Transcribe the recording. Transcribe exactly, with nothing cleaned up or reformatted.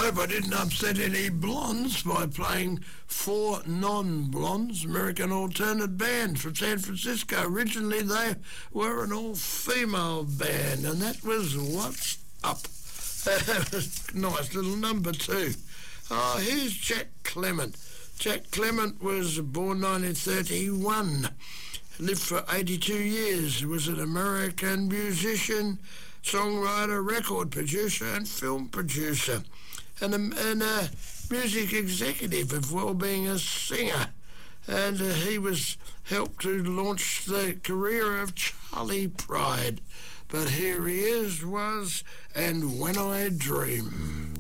hope I didn't upset any blondes by playing Four Non-Blondes, American alternate band from San Francisco. Originally they were an all-female band, and that was What's Up. Nice little number too. Oh, here's Jack Clement. Jack Clement was born nineteen thirty-one, lived for eighty-two years, was an American musician, songwriter, record producer and film producer, and a, and a music executive as well, being a singer. And uh, he was helped to launch the career of Charlie Pride. But here he is, was And When I Dream.